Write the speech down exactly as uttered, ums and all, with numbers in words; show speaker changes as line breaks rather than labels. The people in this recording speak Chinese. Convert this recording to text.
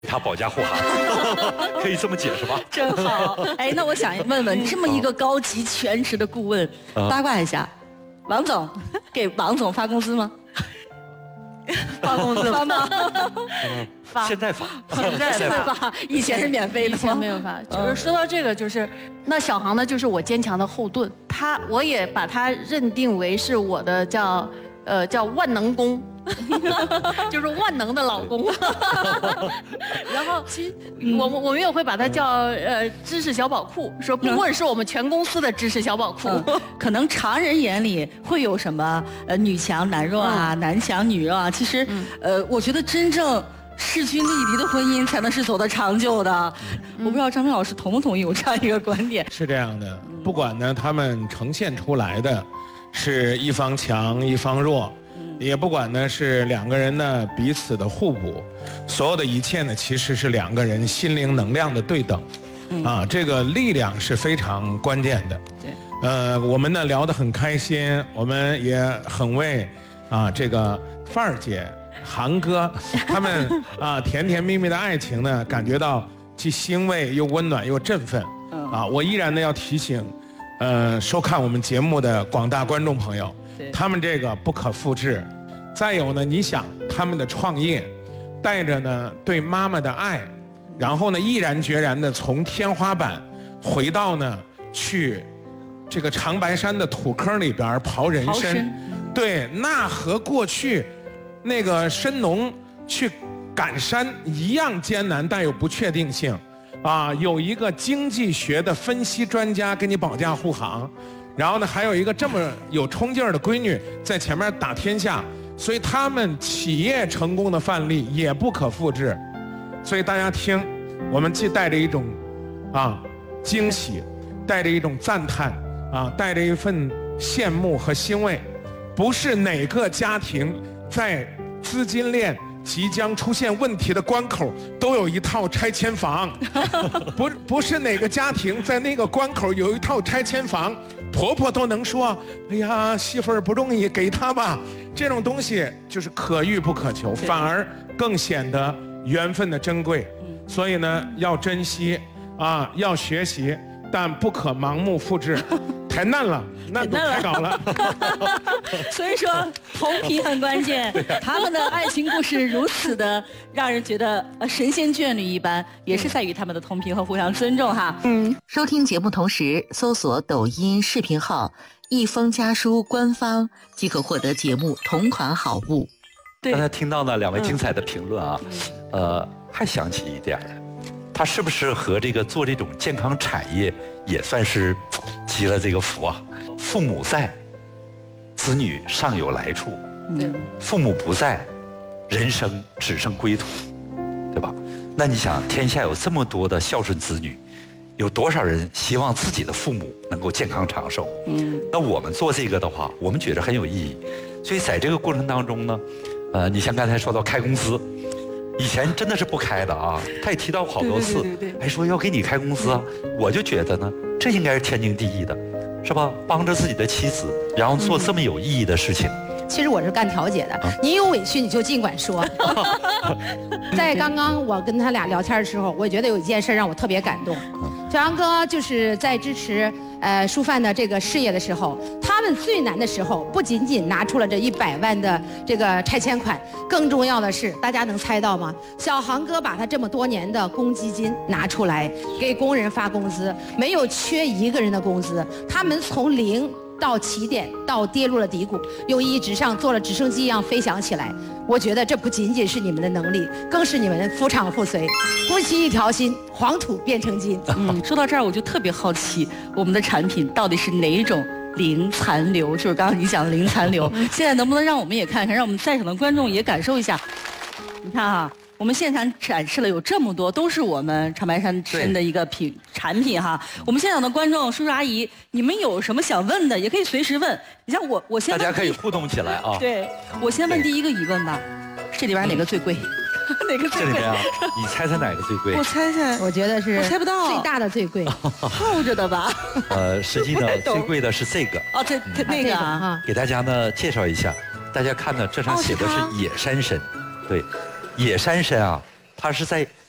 他保驾护航，可以这么解释吧？
真好。哎，那我想问问，这么一个高级全职的顾问，八卦一下，王总给王总发工资吗？
发工资
发吗？
发，现在发，
现在发，以前是免费的，
以前没有发。就是说到这个，就是那小航呢，就是我坚强的后盾，他我也把他认定为是我的叫呃叫万能公。就是万能的老公，然后其实我们我们也会把它叫呃知识小宝库，说顾问是我们全公司的知识小宝库。
嗯、可能常人眼里会有什么呃女强男弱啊，嗯、男强女弱啊，其实、嗯、呃我觉得真正势均力敌的婚姻才能是走得长久的。嗯、我不知道张明老师同不同意我这样一个观点？
是这样的，不管呢他们呈现出来的是一方强一方弱。也不管呢是两个人呢彼此的互补，所有的一切呢其实是两个人心灵能量的对等，嗯、啊，这个力量是非常关键的。对，呃，我们呢聊得很开心，我们也很为啊这个范儿姐、航哥他们啊甜甜蜜蜜的爱情呢感觉到既欣慰又温暖又振奋。啊，我依然呢要提醒，呃，收看我们节目的广大观众朋友。他们这个不可复制，再有呢，你想他们的创业，带着呢对妈妈的爱，然后呢毅然决然的从天花板回到呢去这个长白山的土坑里边刨人参，对，那和过去那个深农去赶山一样艰难，但有不确定性啊，有一个经济学的分析专家给你保驾护航。然后呢，还有一个这么有冲劲儿的闺女在前面打天下，所以他们企业成功的范例也不可复制。所以大家听，我们既带着一种啊惊喜，带着一种赞叹啊，带着一份羡慕和欣慰。不是哪个家庭在资金链即将出现问题的关口都有一套拆迁房，不不是哪个家庭在那个关口有一套拆迁房。婆婆都能说，哎呀，媳妇儿不容易，给她吧。这种东西就是可遇不可求，反而更显得缘分的珍贵。所以呢，要珍惜啊，要学习，但不可盲目复制，太难了，难度太高了。
所以说，同频很关键。他们的爱情故事如此的让人觉得神仙眷侣一般，也是在于他们的同频和互相尊重哈。
嗯，收听节目同时搜索抖音视频号“一封家书”官方，即可获得节目同款好物。
刚才听到呢两位精彩的评论啊，嗯、呃，还想起一点，他是不是和这个做这种健康产业也算是积了这个福啊？父母在，子女尚有来处；嗯、父母不在，人生只剩归途，对吧？那你想，天下有这么多的孝顺子女，有多少人希望自己的父母能够健康长寿？嗯，那我们做这个的话，我们觉得很有意义。所以在这个过程当中呢，呃，你像刚才说到开公司。以前真的是不开的啊，他也提到好多次，还说要给你开公司啊，我就觉得呢，这应该是天经地义的，是吧？帮着自己的妻子，然后做这么有意义的事情。
嗯、其实我是干调解的，啊、你有委屈你就尽管说。在刚刚我跟他俩聊天的时候，我觉得有一件事让我特别感动。小杨哥就是在支持呃舒范的这个事业的时候，他们最难的时候，不仅仅拿出了这一百万的这个拆迁款，更重要的是，大家能猜到吗？小航哥把他这么多年的公积金拿出来给工人发工资，没有缺一个人的工资，他们从零到起点，到跌入了低谷，又一直上做了直升机一样飞翔起来。我觉得这不仅仅是你们的能力，更是你们夫唱妇随，夫妻一条心，黄土变成金。
嗯，说到这儿我就特别好奇，我们的产品到底是哪一种零残留？就是刚刚你讲的零残留，现在能不能让我们也看看，让我们在场的观众也感受一下？你看哈。我们现场展示了有这么多，都是我们长白山参的一个品产品哈。我们现场的观众叔叔阿姨，你们有什么想问的，也可以随时问。你像我，我先
大家可以互动起来啊。
对，我先问第一个疑问吧，这里边哪个最贵？哪个最贵？
这里面啊，你猜猜哪个最贵？
我猜猜，
我觉得是
我猜不到，
最大的最贵，
泡着的吧？
呃，实际呢，最贵的是这个。
哦，这这那个啊，
给大家呢介绍一下，大家看呢，这上写的是野山参，对。野山参啊，它是在